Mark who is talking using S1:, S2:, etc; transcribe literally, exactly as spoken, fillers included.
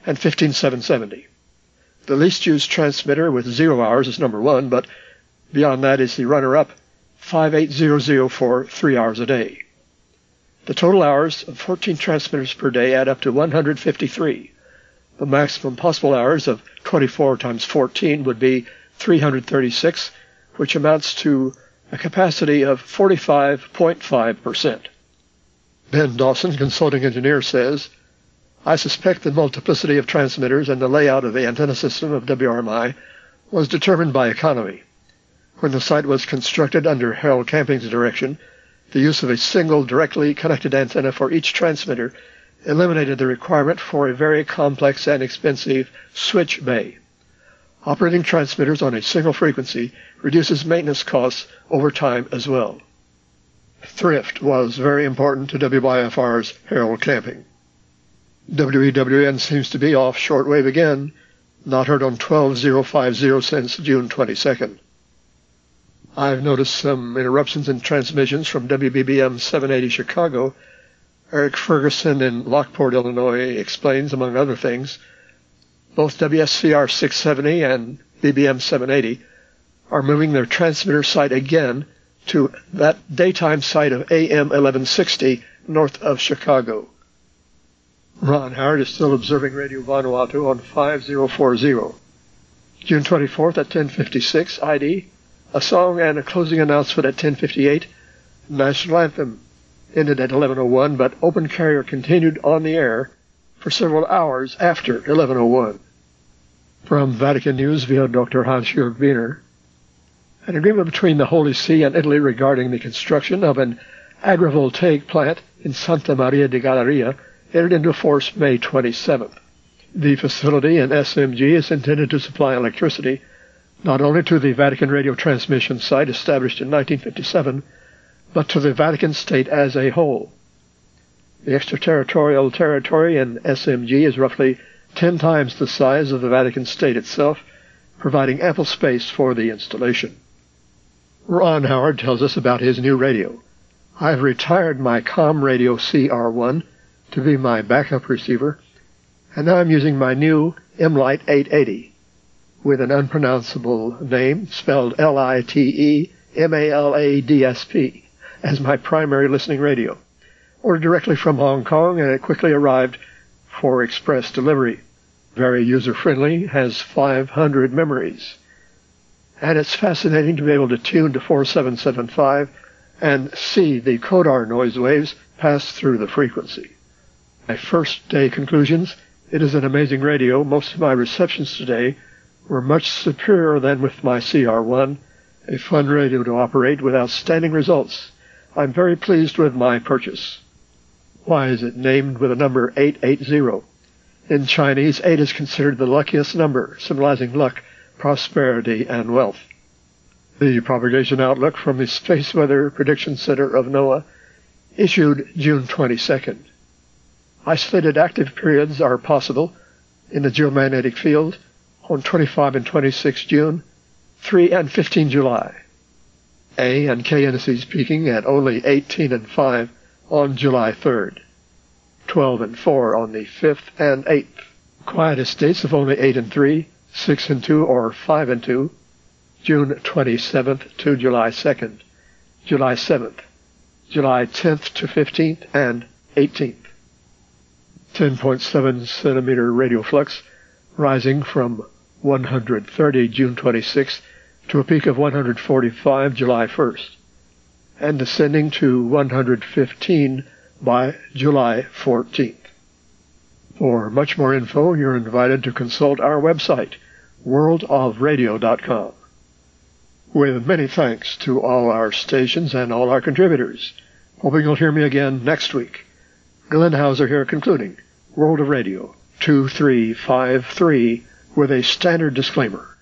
S1: and fifteen seven seventy. The least used transmitter with zero hours is number one, but beyond that is the runner-up, five eight zero zero for three hours a day. The total hours of fourteen transmitters per day add up to one hundred fifty-three. The maximum possible hours of twenty-four times fourteen would be three hundred thirty-six, which amounts to a capacity of forty-five point five percent. Ben Dawson, consulting engineer, says, I suspect the multiplicity of transmitters and the layout of the antenna system of W R M I was determined by economy. When the site was constructed under Harold Camping's direction, the use of a single directly connected antenna for each transmitter eliminated the requirement for a very complex and expensive switch bay. Operating transmitters on a single frequency reduces maintenance costs over time as well. Thrift was very important to W I F R's Harold Camping. W E W N seems to be off shortwave again, not heard on twelve thousand fifty since June twenty-second. I've noticed some interruptions in transmissions from W B B M seven eighty Chicago. Eric Ferguson in Lockport, Illinois, explains, among other things, both W S C R six seventy and B B M seven eighty are moving their transmitter site again to that daytime site of A M eleven sixty north of Chicago. Ron Howard is still observing Radio Vanuatu on five thousand forty. June twenty-fourth at ten fifty-six I D, a song and a closing announcement at ten fifty-eight, National Anthem ended at eleven oh one, but Open Carrier continued on the air for several hours after eleven oh one. From Vatican News via Doctor Hans-Jörg Wiener, an agreement between the Holy See and Italy regarding the construction of an agrivoltaic plant in Santa Maria di Galleria entered into force May twenty-seventh. The facility in S M G is intended to supply electricity not only to the Vatican radio transmission site established in nineteen fifty-seven, but to the Vatican state as a whole. The extraterritorial territory in S M G is roughly ten times the size of the Vatican state itself, providing ample space for the installation. Ron Howard tells us about his new radio. I've retired my COM radio C R one to be my backup receiver, and now I'm using my new M-Lite eight eighty with an unpronounceable name spelled L I T E M A L A D S P as my primary listening radio. Ordered directly from Hong Kong, and it quickly arrived for express delivery. Very user-friendly, has five hundred memories. And it's fascinating to be able to tune to four seven seven five and see the Kodar noise waves pass through the frequency. My first day conclusions, it is an amazing radio. Most of my receptions today were much superior than with my C R one, a fun radio to operate with outstanding results. I'm very pleased with my purchase. Why is it named with the number eight eighty? In Chinese, eight is considered the luckiest number, symbolizing luck, prosperity, and wealth. The propagation outlook from the Space Weather Prediction Center of NOAA issued June twenty-second. Isolated active periods are possible in the geomagnetic field on twenty-five and twenty-six June, three and fifteen July. A and K indices peaking at only eighteen and five on July third, twelve and four on the fifth and eighth. Quietest dates of only eight and three, six and two, or five and two, June twenty-seventh to July second, July seventh, July tenth to fifteenth, and eighteenth. ten point seven centimeter radial flux, rising from one hundred thirty June twenty-sixth to a peak of one hundred forty-five July first, and descending to one hundred fifteen by July fourteenth. For much more info, you're invited to consult our website, world of radio dot com. With many thanks to all our stations and all our contributors. Hoping you'll hear me again next week. Glenn Hauser here concluding World of Radio two three five three with a standard disclaimer.